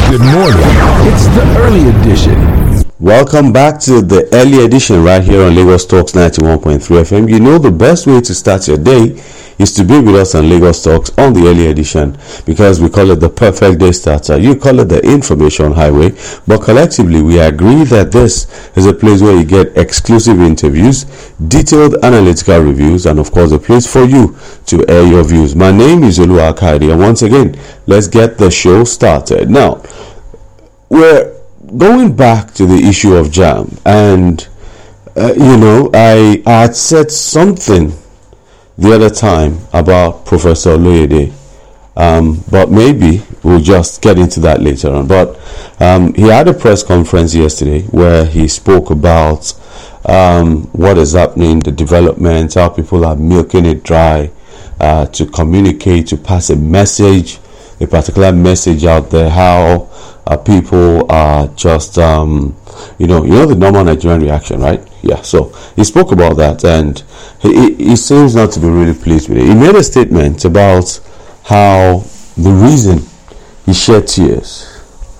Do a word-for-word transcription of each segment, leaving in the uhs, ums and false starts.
Good morning. It's the early edition. Welcome back to the early edition right here on Lagos Talks ninety-one point three F M. You know the best way to start your day is to be with us on Lagos Talks on the early edition, because we call it the perfect day starter. You call it the information highway, but collectively we agree that this is a place where you get exclusive interviews, detailed analytical reviews, and of course a place for you to air your views. My name is Olu Akaide, and once again, let's get the show started. Now, we're going back to the issue of JAMB, and uh, you know, I, I had said something the other time about Professor Oloyede, um, but maybe we'll just get into that later on. But um, he had a press conference yesterday where he spoke about um, what is happening, the development, how people are milking it dry uh, to communicate, to pass a message, a particular message out there, how uh, people are just, um, you know, you know the normal Nigerian reaction, right? Yeah, so he spoke about that, and he, he seems not to be really pleased with it. He made a statement about how the reason he shed tears,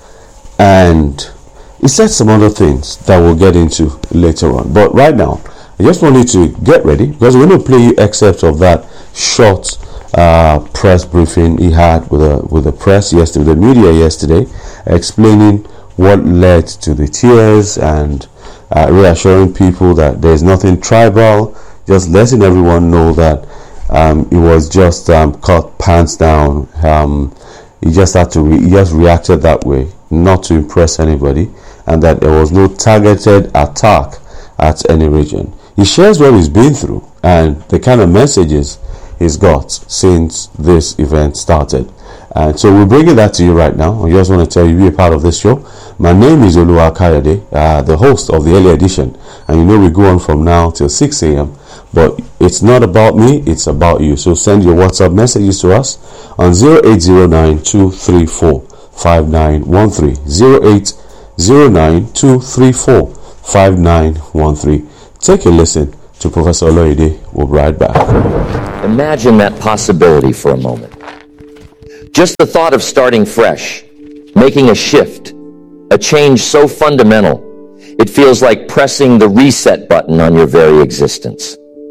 and he said some other things that we'll get into later on. But right now, I just want you to get ready, because we're going to play you excerpts of that short uh, press briefing he had with the with the press yesterday, the media yesterday, explaining what led to the tears and uh, reassuring people that there's nothing tribal, just letting everyone know that um, it was just um, cut pants down. Um, he just had to, re- he just reacted that way, not to impress anybody, and that there was no targeted attack at any region. He shares what he's been through and the kind of messages he's got since this event started. And so we're bringing that to you right now. I just want to tell you, be a part of this show. My name is Olu Akaide, uh, the host of the early edition. And you know we go on from now till six a.m. But it's not about me, it's about you. So send your WhatsApp messages to us on zero eight zero nine two three four five nine one three. zero eight zero nine two three four five nine one three. Take a listen to Professor Oloyede. We'll be right back. Imagine that possibility for a moment. Just the thought of starting fresh, making a shift, a change so fundamental, it feels like pressing the reset button on your very existence.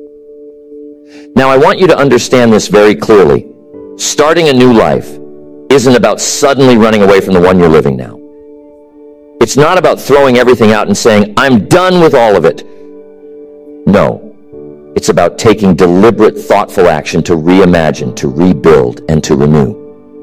Now, I want you to understand this very clearly. Starting a new life isn't about suddenly running away from the one you're living now. It's not about throwing everything out and saying, I'm done with all of it. No. It's about taking deliberate, thoughtful action to reimagine, to rebuild, and to renew.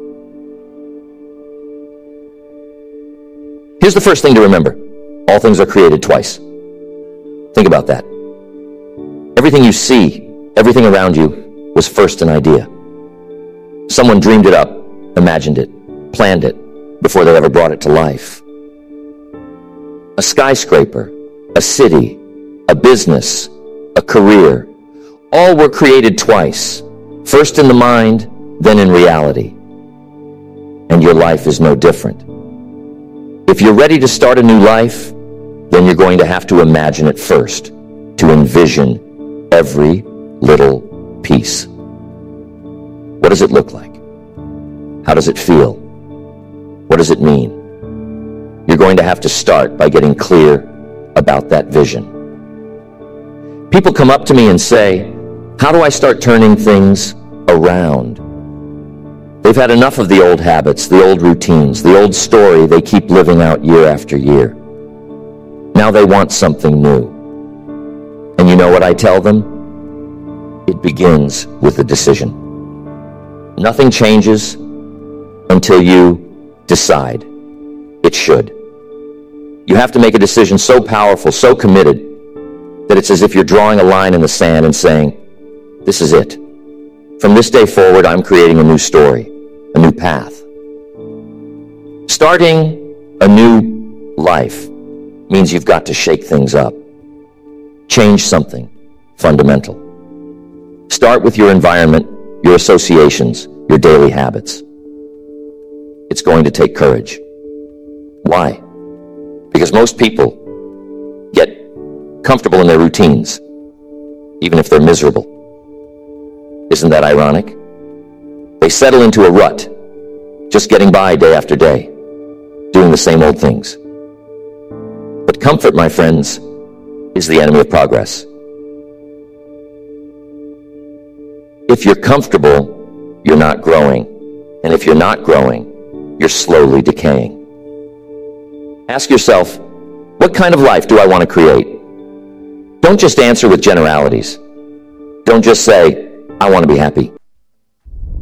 Here's the first thing to remember. All things are created twice. Think about that. Everything you see, everything around you, was first an idea. Someone dreamed it up, imagined it, planned it, before they ever brought it to life. A skyscraper, a city, a business, a career, all were created twice, first in the mind, then in reality. And your life is no different. If you're ready to start a new life, then you're going to have to imagine it first, to envision every little piece. What does it look like? How does it feel? What does it mean? You're going to have to start by getting clear about that vision. People come up to me and say, how do I start turning things around? They've had enough of the old habits, the old routines, the old story they keep living out year after year. Now they want something new. And you know what I tell them? It begins with a decision. Nothing changes until you decide. It should. You have to make a decision so powerful, so committed, that it's as if you're drawing a line in the sand and saying, this is it. From this day forward, I'm creating a new story, a new path. Starting a new life means you've got to shake things up. Change something fundamental. Start with your environment, your associations, your daily habits. It's going to take courage. Why? Because most people get comfortable in their routines, even if they're miserable. Isn't that ironic? They settle into a rut, just getting by day after day. the same old things. But comfort, my friends, is the enemy of progress. If you're comfortable, you're not growing. And if you're not growing, you're slowly decaying. Ask yourself, what kind of life do I want to create? Don't just answer with generalities. Don't just say, I want to be happy.